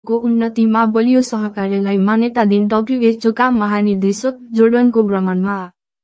को उन्नतिमा बलियो सहकार्यलाई मान्यता दिन WHO का महानिर्देशक जोर्डनको भ्रमणमा।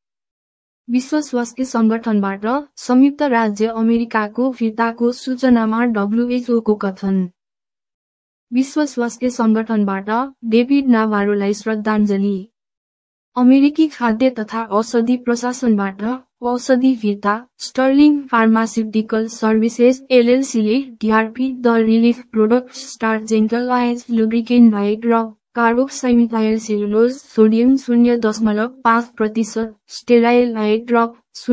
विश्व स्वास्थ्य संगठनबाट संयुक्त राज्य अमेरिकाको फिर्ताको सूचनामा WHO को कथन। विश्व स्वास्थ्य संगठनबाट डेभिड नाभारोलाई श्रद्धाञ्जली। अमेरिकी खाद्य तथा औषधि प्रशासनबाट औषधि फिर्ता sterling pharmaceutical services LLCले DRP the relief product star gentle आइज लुब्रिकेन्ट भाइट र कार्बोक्साइमिथाइल सेलुलोज सोडियम 0.5% स्टेराइल भाइट र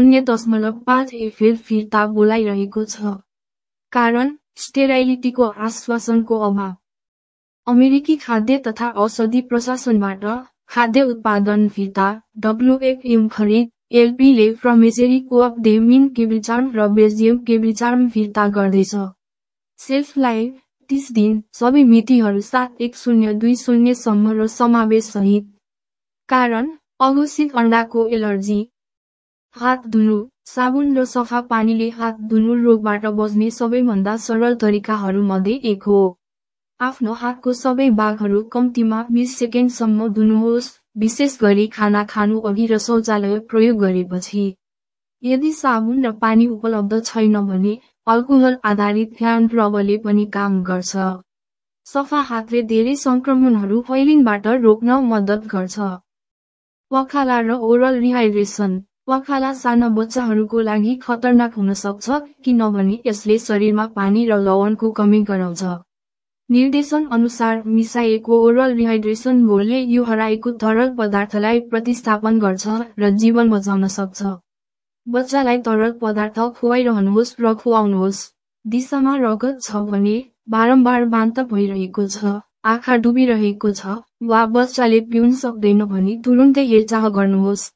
0.5 एफएल फिर्ता बोलाइरहेको छ। कारण स्टेराइलिटीको आश्वासनको अभाव। अमेरिकी खाद्य तथा औषधि प्रशासनबाट खाद्य उत्पादन फिर्ता WFM खरिद LPले फ्रमेसेरी कोअप डेमिन केब्रिचार्म र बेल्जियम केब्रिचार्म फिर्ता गर्दैछ। सेल्फ लाइफ 30 दिन सबै मितिहरू 71020 सम्म र समावेश सहित। कारण अघोषित अण्डाको एलर्जी। हात धुनु साबुन र सफा पानीले हात धुनु रोगबाट बच्ने सबैभन्दा सरल तरिकाहरूमध्ये एक हो। आफ्नो हातको सबै भागहरू कम्तीमा 20 सेकेन्डसम्म धुनुहोस्, विशेष गरी खाना खानु अघि र शौचालय प्रयोग गरेपछि। यदि साबुन र पानी उपलब्ध छैन भने अल्कोहल आधारित ह्यान्ड रबले पनि काम गर्छ। सफा हातले धेरै संक्रमणहरू फैलिनबाट रोक्न मद्दत गर्छ। पखाला र ओरल रिहाइड्रेसन। पखाला साना बच्चाहरूको लागि खतरनाक हुन सक्छ किनभने यसले शरीरमा पानी र लवणको कमी गराउँछ। निर्देशन अनुसार मिसाइएको ओरल रिहाइड्रेसन घोलले यो हराएको तरल पदार्थलाई प्रतिस्थापन गर्छ र जीवन बचाउन सक्छ। बच्चालाई तरल पदार्थ खुवाइरहनुहोस् र खुवाउनुहोस्। दिशामा रगत छ भने बारम्बार वान्ता भइरहेको छ, आँखा डुबिरहेको छ वा बच्चाले पिउन सक्दैन भने तुरुन्तै हेरचाह गर्नुहोस्।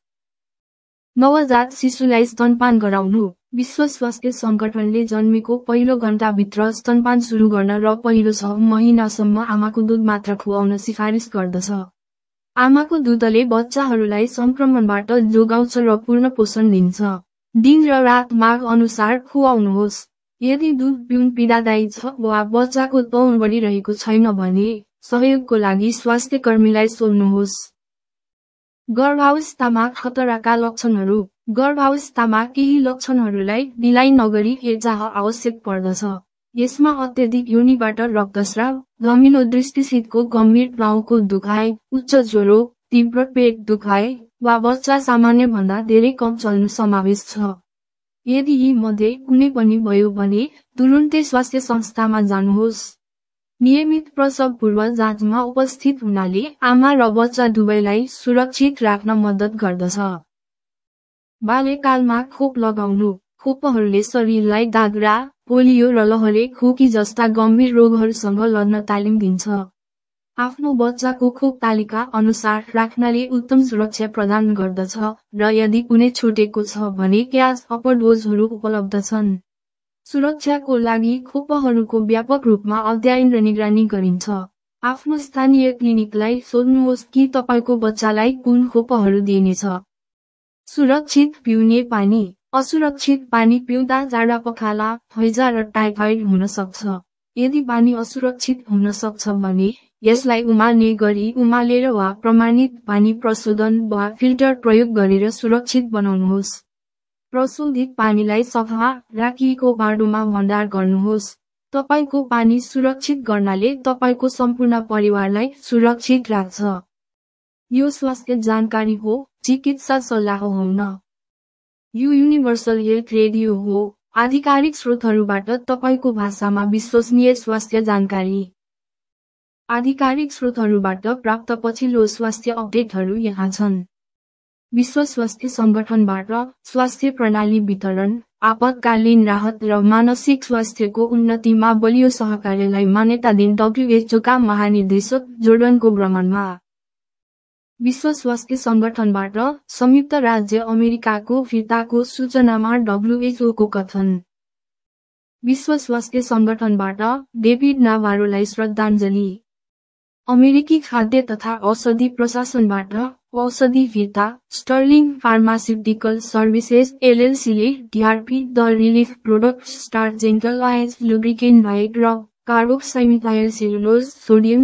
नवजात शिशुलाई स्तनपान गराउनु। विश्व स्वास्थ्य संगठनले जन्मेको पहिलो घण्टाभित्र स्तनपान सुरु गर्न र पहिलो 6 महिनासम्म आमाको दूध मात्र खुवाउन सिफारिस गर्दछ। आमाको दूधले बच्चाहरूलाई संक्रमणबाट जोगाउँछ र पूर्ण पोषण दिन्छ। दिन र रात माग अनुसार खुवाउनुहोस्। यदि दूध पिउन पीडादायी छ वा बच्चाको तौल बढिरहेको छैन भने सहयोगको लागि स्वास्थ्य कर्मीलाई सोध्नुहोस्। गर्भावस्थामा खतराका लक्षणहरू। गर्भावस्थामा केही लक्षणहरूलाई ढिलाइ नगरी हेरचाह आवश्यक पर्दछ। यसमा अत्यधिक योनिबाट रक्तस्राव, धमिलो दृष्टिसितको गम्भीर टाउको दुखाइ, उच्च ज्वरो, तीव्र पेट दुखाइ वा बच्चा सामान्य भन्दा धेरै कम चल्नु समावेश छ। यदि यी मध्ये कुनै पनि भयो भने तुरुन्तै स्वास्थ्य संस्थामा जानुहोस्। नियमित प्रसव पूर्व जाँचमा उपस्थित हुनाले आमा र बच्चा दुवैलाई सुरक्षित राख्न मद्दत गर्दछ। बाल्यकालमा खोप लगाउनु। खोपहरूले शरीरलाई दागरा, पोलियो र लहरे खोकी जस्ता गम्भीर रोगहरूसँग लड्न तालिम दिन्छ। आफ्नो बच्चाको खोप तालिका अनुसार राख्नाले उत्तम सुरक्षा प्रदान गर्दछ र यदि कुनै छुटेको छ भने क्याच अपर डोजहरू उपलब्ध छन्। सुरक्षाको लागि खोपहरूको व्यापक रूपमा अध्ययन र निगरानी गरिन्छ। आफ्नो स्थानीय क्लिनिकलाई सोध्नुहोस् कि तपाईको बच्चालाई कुन खोपहरू दिइनेछ। सुरक्षित पिउने पानी। असुरक्षित पानी पिउँदा जाडा पखाला, हैजा र टाइफाइड हुन सक्छ। यदि पानी असुरक्षित हुन सक्छ भने यसलाई उमाल्ने गरी उमालेर वा प्रमाणित पानी प्रशोधन वा फिल्टर प्रयोग गरेर सुरक्षित बनाउनुहोस्। प्रशोधित पानीलाई सफा राखिएको बाटोमा भण्डार गर्नुहोस्। तपाईको पानी सुरक्षित गर्नाले तपाईको सम्पूर्ण परिवारलाई सुरक्षित राख्छ। यो स्वास्थ्य जानकारी हो, चिकित्सा सल्लाह होइन। यो युनिभर्सल हेल्थ रेडियो हो, आधिकारिक स्रोतहरूबाट तपाईको भाषामा विश्वसनीय स्वास्थ्य जानकारी। आधिकारिक स्रोतहरूबाट प्राप्त पछिल्लो स्वास्थ्य अपडेटहरू यहाँ छन्। विश्व स्वास्थ्य संगठनबाट स्वास्थ्य प्रणाली वितरण, आपतकालीन राहत र मानसिक स्वास्थ्यको उन्नतिमा बलियो सहकार्यलाई मान्यता दिन WHO का महानिर्देशक जोर्डनको भ्रमणमा। विश्व स्वास्थ्य संगठनबाट संयुक्त राज्य अमेरिकाको फिर्ताको सूचनामा WHO को कथन। विश्व स्वास्थ्य संगठनबाट डेभिड नाभारोलाई श्रद्धाञ्जली। अमेरिकी खाद्य तथा औषधि प्रशासनबाट औषधि फिर्ता sterling pharmaceutical services LLCले DRP the relief product star gentle आइज लुब्रिकेन्ट भाइट र कार्बोक्साइमिथाइल सेलुलोज सोडियम